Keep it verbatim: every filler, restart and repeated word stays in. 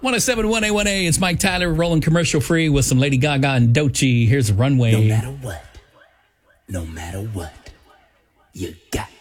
one oh seven point one A one A, it's Mike Tyler rolling commercial free with some Lady Gaga and Doechii. Here's the Runway. No matter what, no matter what, you got